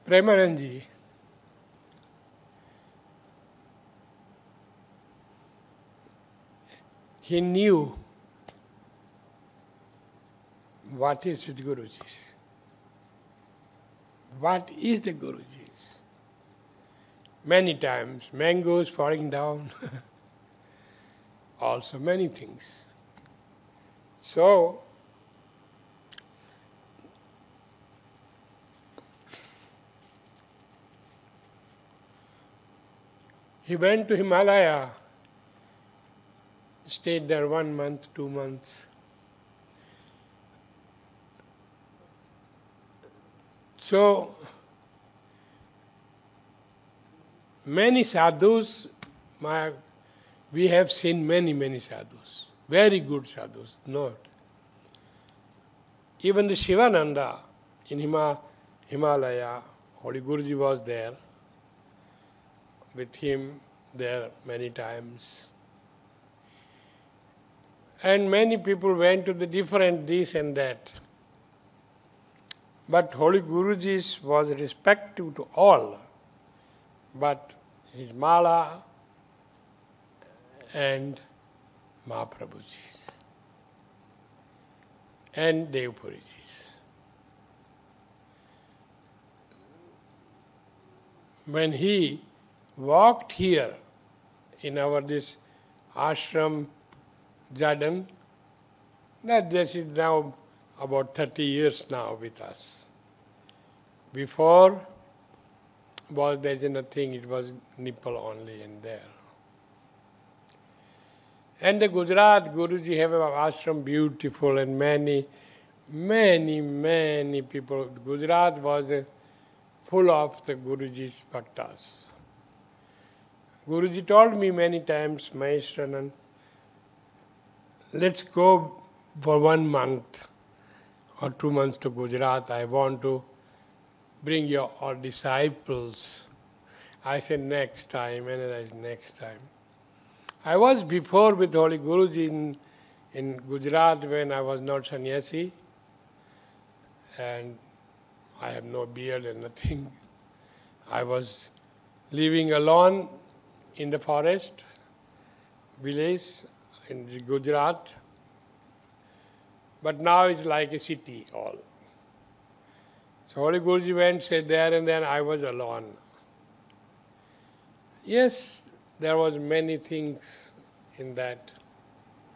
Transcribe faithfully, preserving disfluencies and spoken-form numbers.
Premanandji, he knew what is with Guruji's. What is the Guruji's? Many times, mangoes falling down, also many things. So, he went to Himalaya, stayed there one month, two months. So, many sadhus, my, we have seen many, many sadhus, very good sadhus, not. Even the Shivananda in Hima, Himalaya, Holy Guruji was there, with him there many times. And many people went to the different this and that. But Holy Guruji was respectful to all. But his Mala and Mahaprabhuji's and Devpuriji's. When he walked here in our this ashram Jadan, that this is now about thirty years now with us. Before was there is nothing, it was nipple only and there. And the Gujarat Guruji have an ashram beautiful and many, many, many people. Gujarat was uh, full of the Guruji's bhaktas. Guruji told me many times, Maheshwaran, let's go for one month or two months to Gujarat. I want to bring your all disciples. I said next time, and I said next time. I was before with Holy Guruji in, in Gujarat when I was not sannyasi, and I have no beard and nothing. I was living alone in the forest, village in Gujarat, but now it's like a city all. So Holy Guruji went, said there, and then I was alone. Yes, there was many things in that.